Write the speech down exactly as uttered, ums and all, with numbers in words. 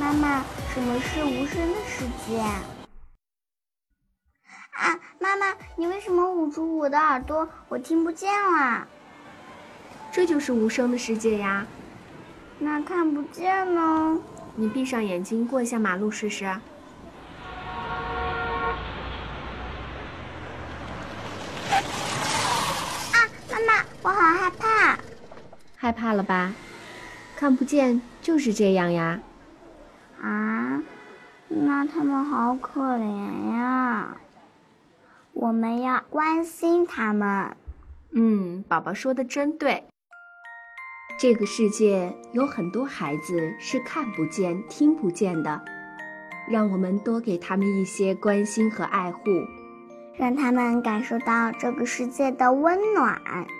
妈妈，什么是无声的世界？啊，妈妈，你为什么捂住我的耳朵？我听不见啦。 这就是无声的世界呀。 那看不见呢？ 你闭上眼睛过一下马路试试。啊， 妈妈，我好害怕。 害怕了吧？看不见就是这样呀。 啊，那他们好可怜呀。我们要关心他们。 嗯，宝宝说的真对。这个世界有很多孩子是看不见、听不见的，让我们多给他们一些关心和爱护， 让他们感受到这个世界的温暖。